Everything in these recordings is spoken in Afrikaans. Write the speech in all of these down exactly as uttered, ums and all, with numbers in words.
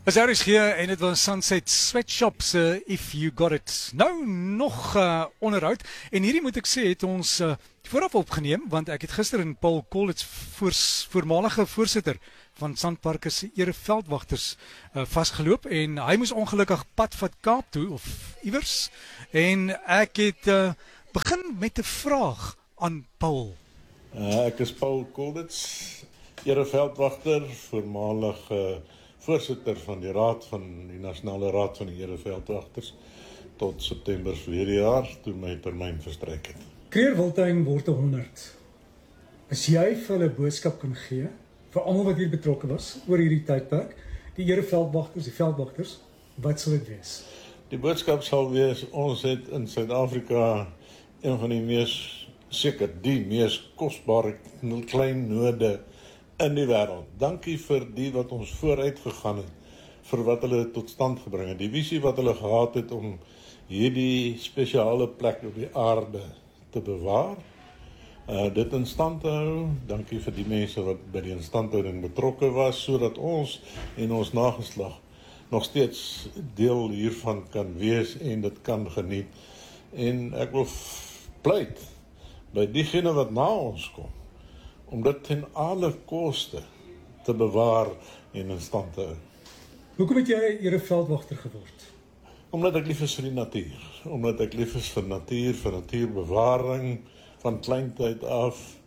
As R S G en dit was Sunset Sweatshops, uh, If You Got It. Nou, nog uh, onderhoud, en hierdie moet ek sê, het ons uh, vooraf opgeneem, want ek het gister in Paul Collins, voors, voormalige voorsitter van Sandparke se ereveldwagters uh, vastgeloop, en hy moes ongelukkig pad vat Kaap toe, of iewers, en ek het uh, begin met 'n vraag aan Paul. Uh, ek is Paul Collins, ereveldwagter, voormalig uh, voorsitter van die raad van die Nasionale Raad van die Ereveldwagters tot September verlede jaar, toe my termyn verstryk het. Creer Wildtuin word honderd. As jy vir hulle 'n boodskap kan gee, vir almal wat hier betrokke was oor hierdie tydperk, die ereveldwagters, die veldwagters, wat sal dit wees? Die boodskap sal wees, ons het in Suid-Afrika een van die mees, seker die mees kosbare klein node in die wêreld. Dankie vir die wat ons vooruit gegaan het, vir wat hulle tot stand gebring het. Die visie wat hulle gehad het om hierdie spesiale plek op die aarde te bewaar, uh, dit in stand te hou. Dankie vir die mense wat by die instandhouding betrokke was, sodat ons en ons nageslag nog steeds deel hiervan kan wees en dit kan geniet. En ek wil pleit by diegene wat na ons kom, om dit ten alle koste te bewaar en in stand te hou. Hoekom het jy ereveldwagter geword? Omdat ek lief is vir die natuur. Omdat ek lief is vir natuur, vir natuurbewaring, van kleintyd af.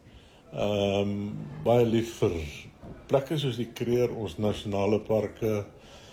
Um, baie lief vir plekke soos die Creer, ons nasionale parke.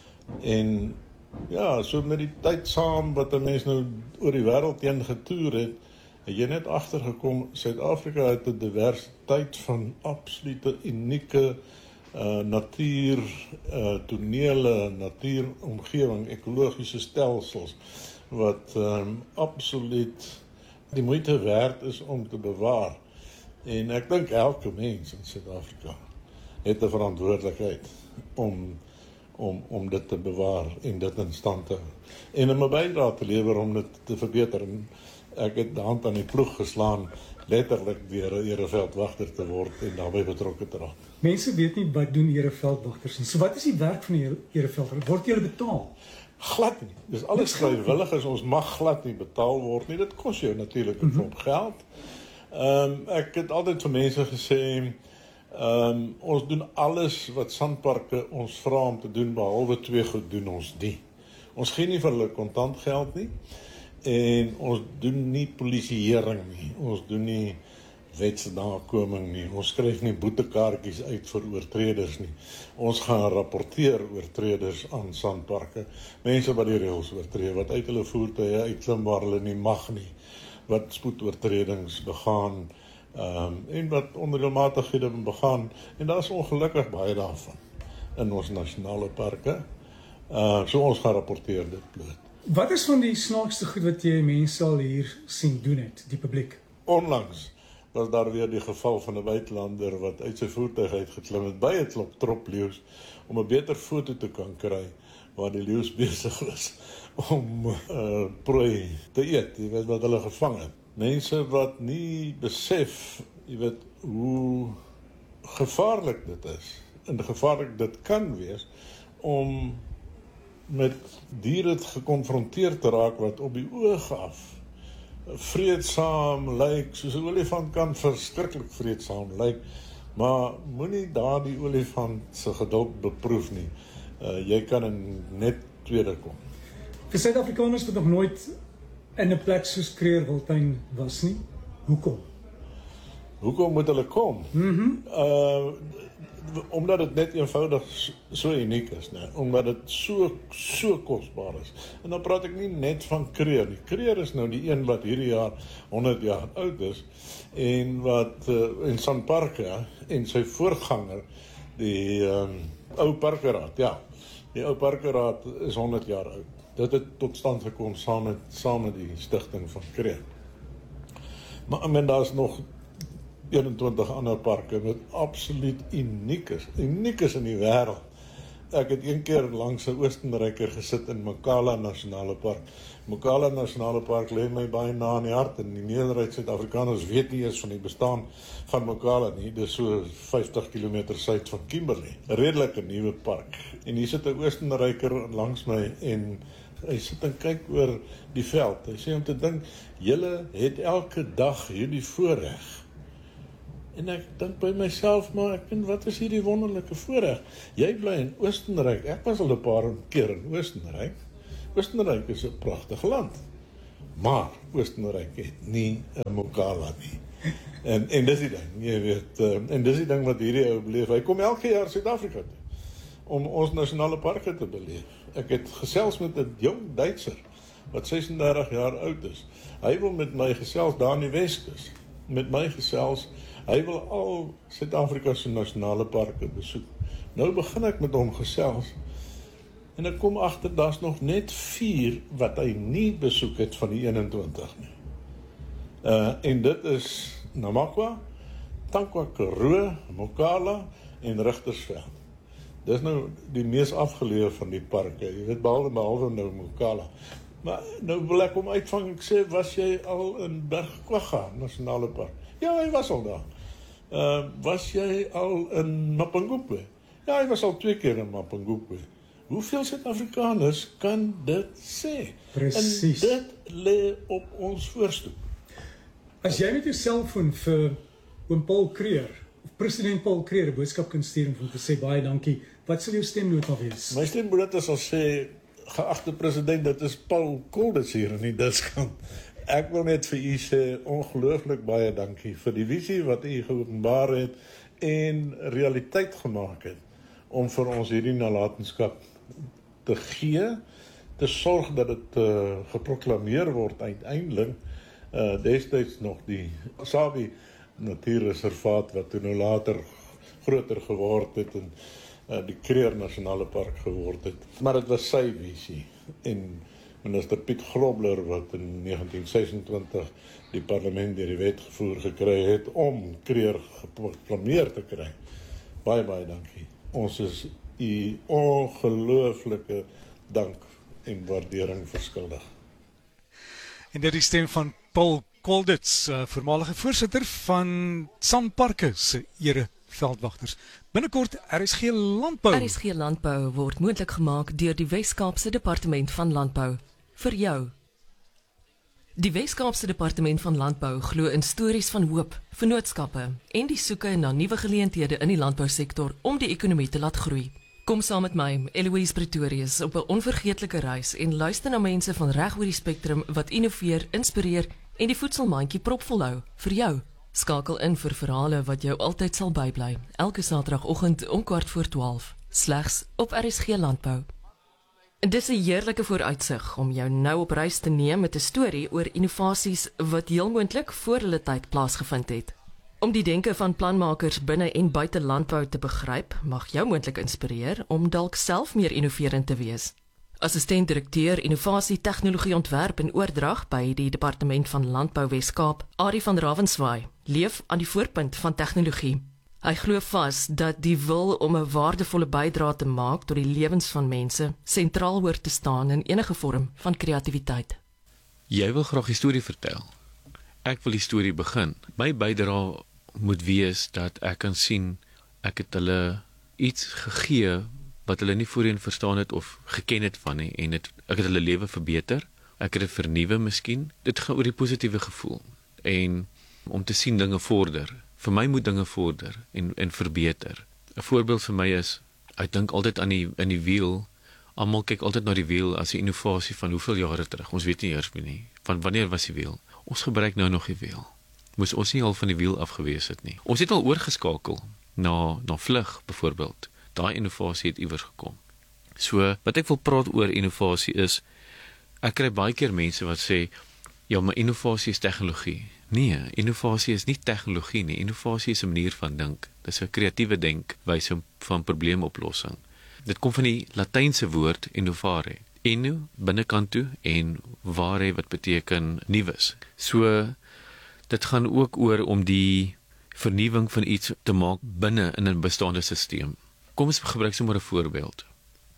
En ja, so met die tyd saam wat 'n mens nou oor die wêreld heen getoer het, het jy net agtergekom, Suid-Afrika het 'n diversiteit van absolute unieke uh, natuur, uh, tonele, natuuromgewing, ekologiese stelsels, wat um, absoluut die moeite werd is om te bewaar. En ek dink elke mens in Suid-Afrika het 'n verantwoordelikheid om, om, om dit te bewaar en dit in stand te hou. En om 'n bydrae te lewer om dit te verbeter. En ek het de hand aan die ploeg geslaan, letterlik deur 'n ereveldwagter te word en daarbey betrokke te raak. Mense weet nie wat doen ereveldwagters nie. So wat is die werk van die ereveldwagter? Word jy betaal? Glad nie. Dis alles vrywillig, is ons mag glad nie betaal word nie. Dit kos jou natuurlik 'n klomp geld. Ehm um, ek het altyd vir mense gesê, ehm um, ons doen alles wat Sandparke ons vra om te doen, behalwe twee goed doen ons nie. Ons gee nie vir hulle kontant geld nie. En ons doen nie polisieering nie, ons doen nie wetsnakoming nie, ons skryf nie boetekaartjies uit vir oortreders nie. Ons gaan rapporteer oortreders aan Sandparke, mense wat die reëls oortree, wat uit hulle voertuie uitklim waar hulle nie mag nie, wat spoedoortredings begaan, um, en wat onreëlmatighede begaan, en daar is ongelukkig baie daarvan in ons nasionale parke, uh, so ons gaan rapporteer dit bloot. Wat is van die snaakste goed wat jy mense al hier sien doen het, die publiek? Onlangs was daar weer die geval van 'n buitelander wat uit sy voertuig uitgeklim het by 'n klop tropleeu's om 'n beter foto te kan kry waar die leeu's besig is om uh, prooi te eet, jy weet wat hulle gevang het. Mense wat nie besef, jy weet hoe gevaarlik dit is en gevaarlik dit kan wees om met diere gekonfronteer te raak wat op die oog af vreedsaam lyk, soos 'n olifant kan verskriklik vreedsaam lyk, maar moenie daardie olifant se geduld beproef nie. Uh, jy kan in net tweede kom. Vir Suid-Afrikaners wat nog nooit in 'n plek soos Creer Wildtuin was nie, hoekom? Hoekom moet hulle kom? Mm-hmm. Uh, omdat dit net eenvoudig so uniek is, nee? Omdat dit so, so kosbaar is. En dan praat ek nie net van Creer nie. Creer is nou die een wat hierdie jaar honderd jaar oud is, en wat uh, in Sandparke, en sy voorganger, die um, ou Parkeraad, ja, die ou Parkeraad is honderd jaar oud. Dit het tot stand gekom saam met, saam met die stigting van Creer. Maar men, daar is nog eenentwintig ander parke wat absoluut uniek is, uniek is in die wêreld, ek het een keer langs 'n Oostenryker gesit in Mokala Nasionale Park. Mokala Nasionale Park lê my baie na in die hart en die meerderheid Suid-Afrikaners weet nie eens van die bestaan van Mokala nie. Dis so vyftig kilometer suid van Kimberley. 'n Redelike nuwe park. En hier sit 'n Oostenryker langs my en hy sit en kyk oor die veld. Hy sê om te dink, julle het elke dag hierdie voorreg. En ek dink by myself, maar ek dink, wat is hierdie wonderlike voorreg? Jy bly in Oostenryk. Ek was al 'n paar keer in Oostenryk. Oostenryk is 'n pragtige land. Maar Oostenryk het nie 'n Mokala nie. En en dis die ding, jy weet, uh, en dis die ding wat hierdie ou beleef. Hy kom elke jaar Suid-Afrika toe om ons nasionale parke te beleef. Ek het gesels met 'n jong Duitser wat ses en dertig jaar oud is. Hy wil met my gesels daar in die Weskus. Met my gesels. Hy wil al Suid-Afrika se nasionale parke besoek. Nou begin ek met hom gesels en ek kom agter daar's nog net vier wat hy nie besoek het van die eenentwintig nie. Uh en dit is Namakwa, Tankwa-Karoo, Mokala en Richtersveld. Dis nou die mees afgeleë van die parke. Jy weet behalwe behalwe nou Mokala. Maar nou wil ek hom uitvang. Ek sê, was jy al in Bergquagga Nasionale Park? Ja, hy was al daar. Uh, was jy al in Mapungubwe? Ja, hy was al twee keer in Mapungubwe. Hoeveel Suid-Afrikaners kan dit sê? Presies. En dit lê op ons voorstoep. As jy met jou selfoon vir oom Paul Creer, of president Paul Creer, 'n boodskap kan stuur om te sê baie dankie, wat sal jou stemnota wees? My stemnota sal sê, geagte president, dit is Paul Kolditz hier in die diskant. Ek wil net vir u sê, ongelooflik baie dankie vir die visie wat u geopenbaar het en realiteit gemaak het, om vir ons hierdie nalatenskap te gee, te sorg dat dit uh, geproklameer word uiteindelik, uh, destyds nog die Sabi Natuurreservaat, wat toe nou later groter geword het en uh, die Kruger Nasionale Park geword het. Maar dit was sy visie en minister Piet Grobler wat in negentien sesentwintig die parlement deur die wet gevoer gekry het om Kruger geproklameer te kry. Baie, baie dankie. Ons is u ongelooflike dank en waardering verskuldig. En dit is stem van Paul Kolditz, uh, voormalige voorsitter van Sanparke se ere veldwagters. Binnekort R S G Landbou. R S G Landbou word moontlik gemaak deur die Wes-Kaapse Departement van Landbou. Vir jou. Die Wes-Kaapse Departement van Landbou glo in stories van hoop, vennootskappe en die soeke na nuwe geleenthede in die landbousektor om die ekonomie te laat groei. Kom saam met my, Eloise Pretorius, op 'n onvergeetlike reis en luister na mense van reg oor die spektrum wat innoveer, inspireer en die voedselmandjie propvol hou vir jou. Skakel in vir verhale wat jou altyd sal bybly. Elke Saterdagoggend om kwart voor twaalf, slegs op R S G Landbou. Dis 'n heerlike vooruitsig om jou nou op reis te neem met 'n storie oor innovasies wat heel moontlik voor hulle tyd plaasgevind het. Om die denke van planmakers binne en buite landbou te begryp, mag jou moontlik inspireer om dalk self meer innoverend te wees. Assistent-direkteur Innovasie, Tegnologie Ontwerp en Oordrag by die Departement van Landbou Wes-Kaap, Arie van Ravenswaai, leef aan die voorpunt van tegnologie. Hy glo vas dat die wil om 'n waardevolle bydrae te maak tot die lewens van mense sentraal hoort te staan in enige vorm van kreatiwiteit. Jy wil graag 'n storie vertel. Ek wil die storie begin. My bydrae moet wees dat ek kan sien ek het hulle iets gegee wat hulle nie voorheen verstaan het of geken het van nie en het, ek het hulle lewe verbeter. Ek het dit vernuwe miskien. Dit gaan oor die positiewe gevoel en om te sien dinge vorder. Vir my moet dinge vorder en en verbeter. 'n Voorbeeld vir my is, ek dink altyd aan die in die wiel. Almal kyk altyd na die wiel as 'n innovasie van hoeveel jare terug. Ons weet nie eers meer nie. Van wanneer was die wiel? Ons gebruik nou nog die wiel. Moes ons nie al van die wiel afgewees het nie. Ons het al oorgeskakel na na vlug byvoorbeeld. Daai innovasie het iewers gekom. So wat ek wil praat oor innovasie is, ek kry baie keer mense wat sê, ja, maar innovasie is tegnologie. Nee, innovasie is nie tegnologie nie. Innovasie is 'n manier van dink. Dit is 'n kreatiewe denkwyse van probleemoplossing. Dit kom van die Latynse woord innovare. Inno, binnekant toe, en vare wat beteken nuus. So, dit gaan ook oor om die vernuwing van iets te maak binne in 'n bestaande stelsel. Kom ons gebruik sommer 'n voorbeeld.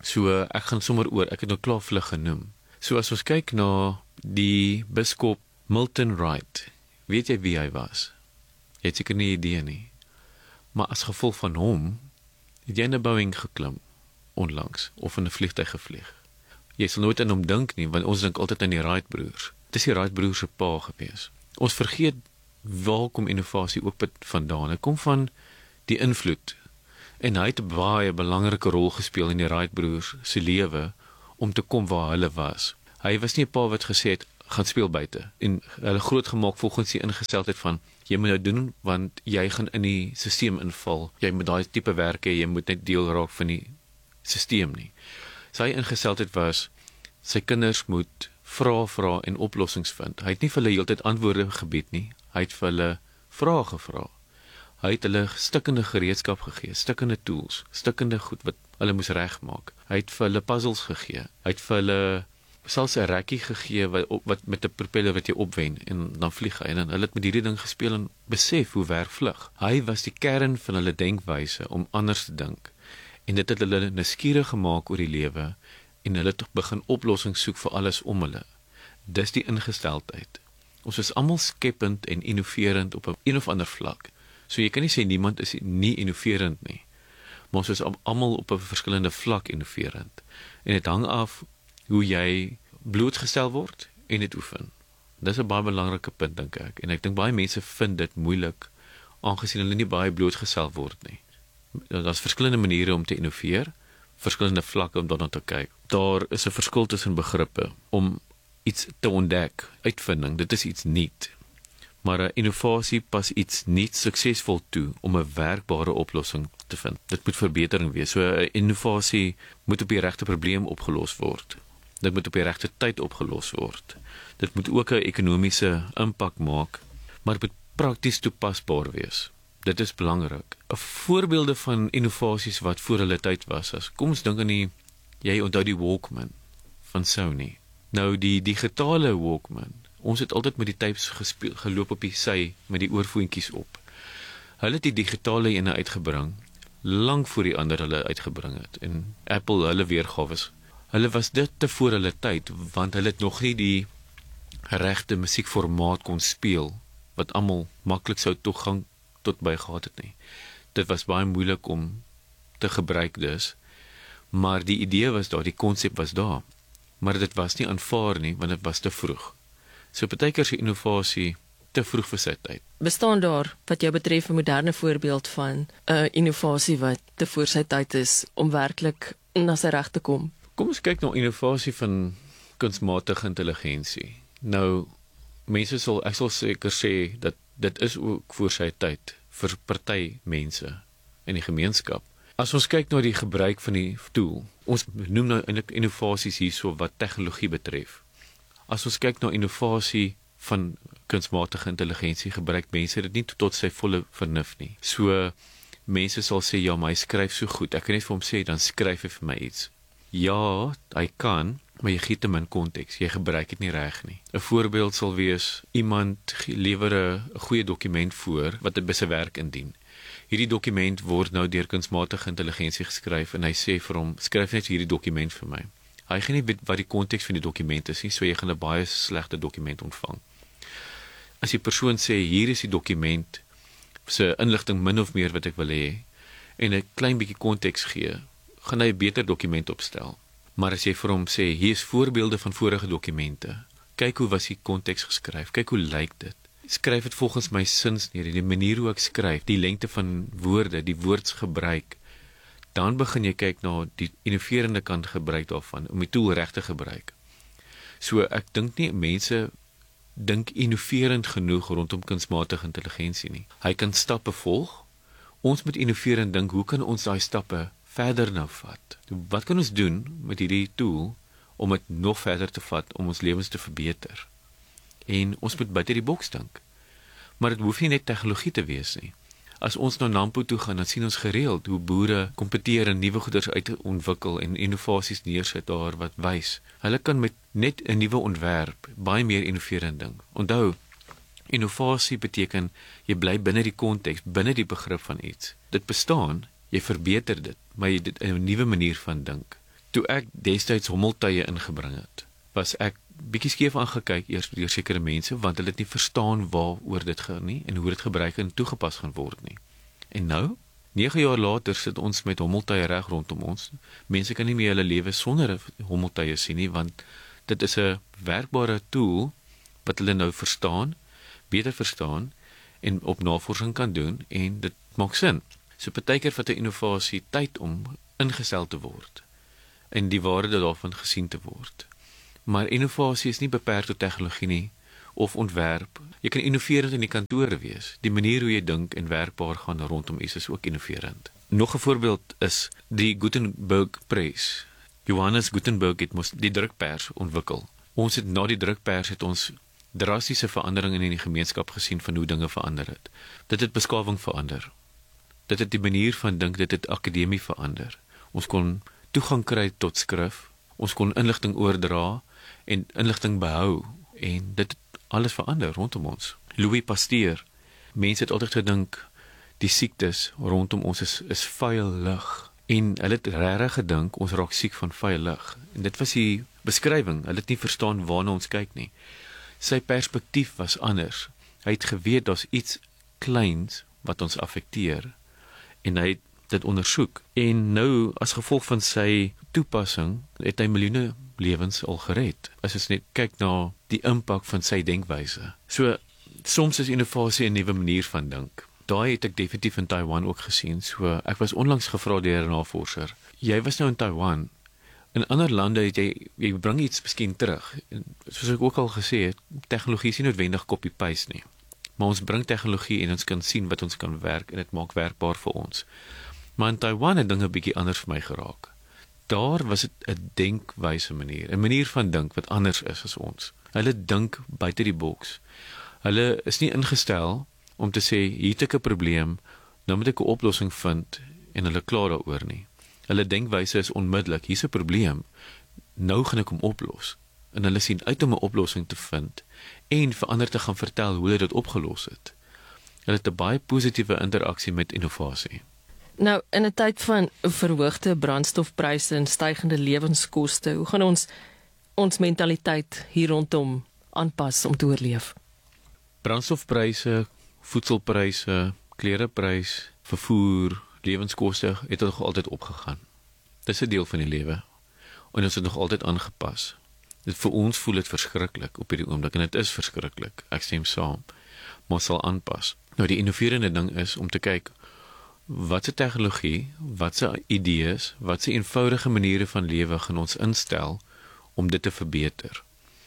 So ek gaan sommer oor, ek het nou klaar vlug genoem. So as ons kyk na die biskop Milton Wright, weet jy wie hy was? Jy het seker nie idee nie. Maar as gevolg van hom, het jy in 'n Boeing geklim, onlangs, of in 'n vliegtuig gevlieg. Jy sal nooit aan hom dink nie, want ons dink altyd aan die Wright broers. Dit is die Wright broers se pa gewees. Ons vergeet waar kom innovasie ook vandaan. Dit kom van die invloed. En hy het 'n baie belangrike rol gespeel in die Wright broers se lewe om te kom waar hulle was. Hy was nie 'n pa wat gesê het, gaan speel buite. En hulle groot gemaak volgens die ingesteldheid van, jy moet nou doen, want jy gaan in die stelsel inval. Jy moet daai tipe werk hê, jy moet net deel raak van die stelsel nie. Sy ingesteldheid was, sy kinders moet vra, vra en oplossings vind. Hy het nie vir hulle heeltyd antwoorde gebied nie. Hy het vir hulle vrae gevra. Hy het hulle stikkende gereedskap gegee, stikkende tools, stikkende goed wat hulle moes regmaak. Hy het vir hulle puzzles gegee. Hy het vir hulle selfs 'n rekkie gegee wat, wat met 'n propeller wat jy opwen en dan vlieg hy en dan hulle het met hierdie ding gespeel en besef hoe werk vlug. Hy was die kern van hulle denkwyse om anders te dink. En dit het hulle nuuskierig gemaak oor die lewe en hulle het begin oplossings soek vir alles om hulle. Dis die ingesteldheid. Ons is almal skepend en innoverend op 'n een of ander vlak. So jy kan nie sê niemand is nie innoverend nie. Maar ons is almal op 'n verskillende vlak innoverend. En dit hang af hoe jy blootgestel word en dit oefen. Dis 'n baie belangrike punt dink ek. En ek dink baie mense vind dit moeilik aangesien hulle nie baie blootgestel word nie. Daar's verskillende maniere om te innoveer, verskillende vlakke om daarna te kyk. Daar is 'n verskil tussen begrippe om iets te ontdek, uitvinding, dit is iets nuut. Maar 'n innovasie pas iets nuuts suksesvol toe om 'n werkbare oplossing te vind. Dit moet verbetering wees. So 'n innovasie moet op die regte probleem opgelos word. Dit moet op die regte tyd opgelos word. Dit moet ook 'n ekonomiese impak maak, maar dit moet prakties toepasbaar wees. Dit is belangrik. 'n Voorbeelde van innovasies wat voor hulle tyd was, as kom ons dink aan die, jy onthou die Walkman van Sony. Nou die digitale Walkman, ons het altyd met die tapes gespeel, geloop op die sy met die oorvoetjies op. Hulle het die digitale ene uitgebring, lank voor die ander hulle uitgebring het, en Apple hulle weergawe. Hulle was dit te voor hulle tyd, want hulle het nog nie die regte musiekformaat kon speel, wat almal maklik sou toegang tot by gehad het nie. Dit was baie moeilik om te gebruik dus, maar die idee was daar, die konsep was daar, maar dit was nie aanvaar nie, want dit was te vroeg. So partykeer se innovasie te vroeg vir sy tyd. Bestaan daar, wat jou betref, 'n moderne voorbeeld van 'n uh, innovasie wat te voor sy tyd is, om werklik na sy reg te kom? Kom ons kyk na innovasie van kunsmatige intelligensie. Nou, mense sal, ek sal seker sê, dat dit is ook voor sy tyd, vir party mense in die gemeenskap. As ons kyk na die gebruik van die tool, ons noem nou eintlik innovasies hierso wat tegnologie betref. As ons kyk na innovasie van kunsmatige intelligensie, gebruik mense dit nie tot sy volle vernuf nie. So, mense sal sê, ja, maar hy skryf so goed, ek kan net vir hom sê, dan skryf hy vir my iets. Ja, hy kan, maar jy gee te min konteks, jy gebruik dit nie reg nie. 'n Voorbeeld sal wees, iemand lewer 'n goeie dokument voor, wat hy by sy werk indien. Hierdie dokument word nou deur kunsmatige intelligensie geskryf, en hy sê vir hom, skryf net hierdie dokument vir my. Hy gaan nie weet wat die konteks van die dokument is nie, so jy gaan 'n baie slegte dokument ontvang. As die persoon sê, hier is die dokument, se inligting min of meer wat ek wil hê, en 'n klein bietjie konteks gee, gaan hy 'n beter dokument opstel. Maar as jy vir hom sê, hier is voorbeelde van vorige dokumente, kyk hoe was die konteks geskryf, kyk hoe lyk dit, skryf dit volgens my sinsnede, die manier hoe ek skryf, die lengte van woorde, die woordsgebruik, dan begin jy kyk na die innoverende kant gebruik daarvan, om die tool reg te gebruik. So ek dink nie, mense dink innoverend genoeg rondom kunsmatige intelligensie nie. Hy kan stappe volg, ons moet innoverend dink, hoe kan ons daai stappe verder nou vat? Wat kan ons doen met hierdie tool, om dit nog verder te vat, om ons lewens te verbeter? En ons moet buite die boks dink. Maar dit hoef nie net tegnologie te wees nie. As ons na Nampo toe gaan, dan sien ons gereeld hoe boere kompeteer en nuwe goeders uitontwikkel en innovasies neersit daar wat wys. Hulle kan met net 'n nuwe ontwerp baie meer innoverend ding. Onthou, innovasie beteken jy bly binne die konteks, binne die begrip van iets. Dit bestaan, jy verbeter dit, maar jy dit 'n nuwe manier van dink. Toe ek destyds hommeltuie ingebring het, was ek bietjie skeef aangekyk eers deur sekere mense, want hulle het nie verstaan waaroor dit gaan nie, en hoe dit gebruik en toegepas gaan word nie. En nou, nege jaar later sit ons met hommeltuie reg rondom ons. Mense kan nie meer hulle lewe sonder hommeltuie sien nie, want dit is 'n werkbare tool, wat hulle nou verstaan, beter verstaan, en op navorsing kan doen, en dit maak sin. So partykeer vat 'n innovasie tyd om ingestel te word, en die waarde daarvan gesien te word. Maar innovasie is nie beperk tot tegnologie nie, of ontwerp. Jy kan innoverend in die kantore wees. Die manier hoe jy dink en werkbaar gaan rondom iets is ook innoverend. Nog 'n voorbeeld is die Gutenberg press. Johannes Gutenberg het mos die drukpers ontwikkel. Ons het na die drukpers het ons drastiese veranderinge in die gemeenskap gesien van hoe dinge verander het. Dit het beskawing verander. Dit het die manier van dink, dit het akademie verander. Ons kon toegang kry tot skrif, ons kon inligting oordra en inligting behou, en dit het alles verander rondom ons. Louis Pasteur, mense het altyd gedink die siektes rondom ons is, is vuil lug, en hulle het regtig gedink ons raak siek van vuil lug, en dit was die beskrywing, hulle het nie verstaan waarna ons kyk nie. Sy perspektief was anders. Hy het geweet daar's iets kleins wat ons affekteer, en hy het dit ondersoek, en nou as gevolg van sy toepassing het hy miljoene lewens al gered, as ons net kyk na die impak van sy denkwyse. So, soms is innovasie 'n nuwe manier van dink. Daai het ek definitief in Taiwan ook gesien, so ek was onlangs gevra deur 'n navorser, jy was nou in Taiwan, in ander lande het jy, jy bring iets miskien terug, en soos ek ook al gesê het, tegnologie is nie noodwendig copy-paste nie, maar ons bring tegnologie en ons kan sien wat ons kan werk, en dit maak werkbaar vir ons. Maar in Taiwan het dinge bietjie anders vir my geraak. Daar was dit 'n denkwyse manier, 'n manier van dink wat anders is as ons. Hulle dink buite die boks. Hulle is nie ingestel om te sê, hier het ek 'n probleem, nou moet ek 'n oplossing vind, en hulle klaar daaroor nie. Hulle denkwyse is onmiddellik, hier's 'n probleem, nou gaan ek hom oplos. En hulle sien uit om 'n oplossing te vind, en vir ander te gaan vertel hoe hulle dit opgelos het. Hulle het 'n baie positiewe interaksie met innovasie. Nou, in 'n tyd van verhoogde brandstofpryse en stygende lewenskoste, hoe gaan ons ons mentaliteit hier rondom aanpas om te oorleef? Brandstofpryse, voedselpryse, klereprys, vervoer, lewenskoste het nog altyd opgegaan. Dis 'n deel van die lewe, en ons het nog altyd aangepas. Dit vir ons voel dit verskriklik op hierdie oomblik, en dit is verskriklik, ek stem saam, maar sal aanpas. Nou die innoverende ding is om te kyk, wat se tegnologie, wat se idees, wat se eenvoudige maniere van lewe gaan ons instel om dit te verbeter.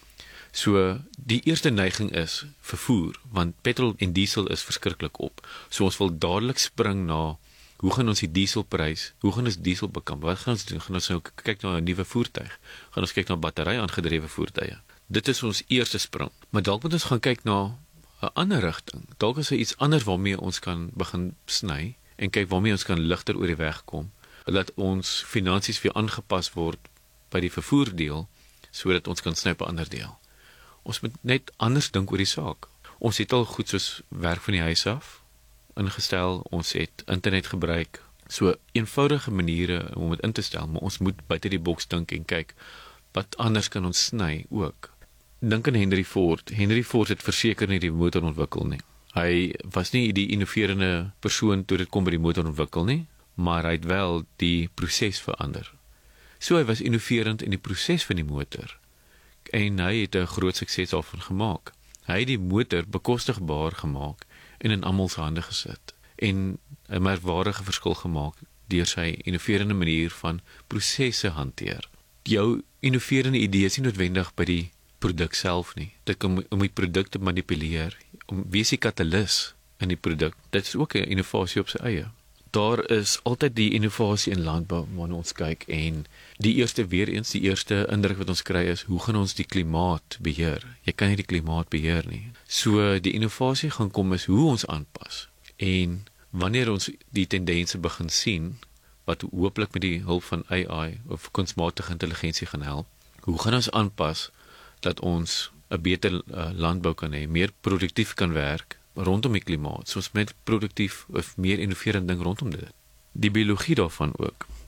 So, die eerste neiging is vervoer, want petrol en diesel is verskriklik op. So ons wil dadelik spring na, hoe gaan ons die dieselprys, hoe gaan ons diesel bekamp, wat gaan ons doen, gaan ons nou kyk na 'n nuwe voertuig, gaan ons kyk na battery aangedrewe voertuie. Dit is ons eerste spring, maar dalk moet ons gaan kyk na 'n ander rigting, dalk is daar iets anders waarmee ons kan begin sny, en kyk waarmee ons kan ligter oor die weg kom, dat ons finansies weer aangepas word by die vervoerdeel, sodat ons kan sny op 'n ander deel. Ons moet net anders dink oor die saak. Ons het al goed soos werk van die huis af ingestel, ons het internet gebruik, so eenvoudige maniere om dit in te stel, maar ons moet buite die boks dink en kyk, wat anders kan ons sny ook. Dink aan Henry Ford. Henry Ford het verseker nie die motor ontwikkel nie. Hy was nie die innoverende persoon toe dit kom by die motor ontwikkel nie, maar hy het wel die proses verander. So hy was innoverend in die proses van die motor, en hy het 'n groot sukses daarvan gemaak. Hy het die motor bekostigbaar gemaak en in almal se hande gesit, en 'n merkwaardige verskil gemaak deur sy innoverende manier van prosesse hanteer. Jou innoverende idee is nie noodwendig by die produk self nie. Dit kan om die produk te manipuleer, om wees die katalis in die produk. Dit is ook 'n innovasie op sy eie. Daar is altyd die innovasie in landbou waarna ons kyk, en die eerste weer eens die eerste indruk wat ons kry is, hoe gaan ons die klimaat beheer? Jy kan nie die klimaat beheer nie. So die innovasie gaan kom is hoe ons aanpas. En wanneer ons die tendense begin sien, wat hooplik met die hulp van A I of kunsmatige intelligensie gaan help, hoe gaan ons aanpas dat ons 'n beter uh, landbou kan hê, meer produktief kan werk rondom die klimaat, soos met produktief of meer innoverende ding rondom dit. Die biologie daarvan ook.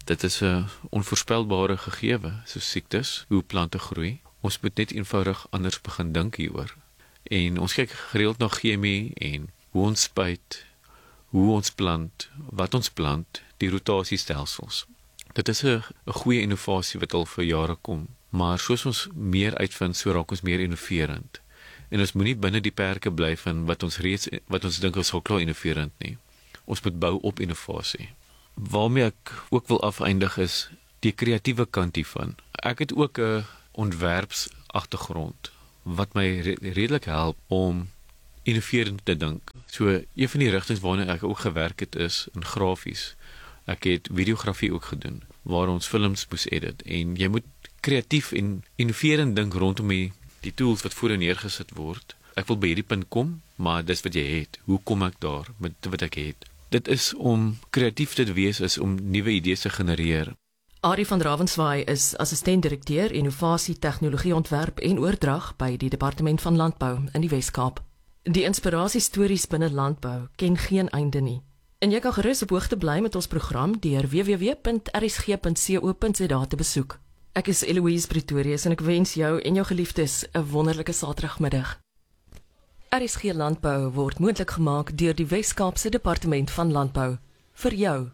Dit is 'n onvoorspelbare gegewe, soos siektes, hoe plante groei. Ons moet net eenvoudig anders begin dink hieroor. En ons kyk gereeld na chemie en hoe ons spuit, hoe ons plant, wat ons plant, die rotasiestelsels. Dit is 'n goeie innovasie wat al vir jare kom, maar soos ons meer uitvind, so raak ons meer innoverend. En ons moenie binne die perke bly van wat ons reeds wat ons dink ons sal klaar innoverend nie. Ons moet bou op innovasie. Waarmee ek ook wil afeindig is die kreatiewe kant hiervan. Ek het ook 'n ontwerpsagtergrond wat my redelik help om innoverend te dink. So een van die rigtings waarna ek ook gewerk het is in grafies. Ek het videografie ook gedoen waar ons films moes edit en jy moet kreatief en innoverend dink rondom die, die tools wat voor en neergesit word. Ek wil by hierdie punt kom, maar dis wat jy het. Hoe kom ek daar met wat ek het? Dit is om kreatief te wees is om nuwe idees te genereer. Arie van Ravenswaay is assistent-direkteur innovasie, tegnologie ontwerp en oordrag by die Departement van Landbou in die Wes-Kaap. Die inspirasiestories binne landbou ken geen einde nie. En jy kan gerus op hoogte bly met ons program deur w w w punt r s g punt co punt za te besoek. Ek is Eloise Pretorius en ek wens jou en jou geliefdes 'n wonderlike Saterdagmiddag. R S G Landbou word moontlik gemaak deur die Wes-Kaapse Departement van Landbou. Vir jou.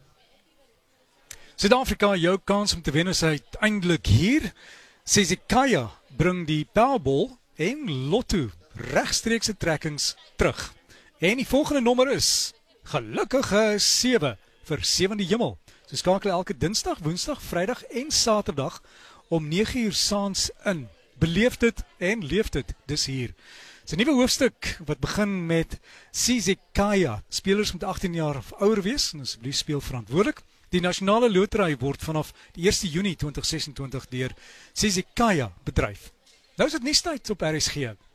Suid-Afrika, jou kans om te wen is uiteindelik hier. Sezikaya bring die Powerball en Lotto regstreekse trekkings terug. En die volgende nommer is gelukkige sewe vir sewende hemel. So skakel elke Dinsdag, Woensdag, Vrydag en Saterdag om nege uur saans in. Beleef dit en leef dit, dis hier. Dis 'n nuwe hoofstuk wat begin met Sezikaya. Spelers moet agttien jaar of ouer wees en asseblief speel verantwoordelik. Die nasionale lotery word vanaf die eerste Junie tweeduisend ses en twintig deur Sezikaya bedryf. Nou is dit nuustyd op R S G.